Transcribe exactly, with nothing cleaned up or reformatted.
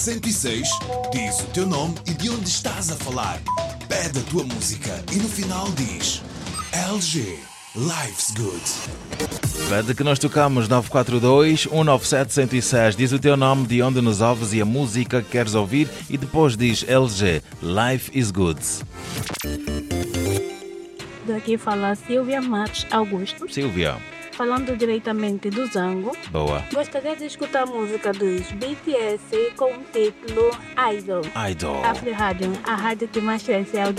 cento e seis diz o teu nome e de onde estás a falar. Pede a tua música e no final diz L G, Life's Good. Pede que nós tocamos nove quatro dois, um nove sete, um zero seis. Diz o teu nome, de onde nos ouves e a música que queres ouvir e depois diz L G, Life is Good. Daqui fala Silvia Matos Augusto. Silvia. Falando diretamente do Zango. Boa. Gostaria de escutar a música dos B T S com o título Idol. Idol. Afro Rádio, a rádio que mais cresce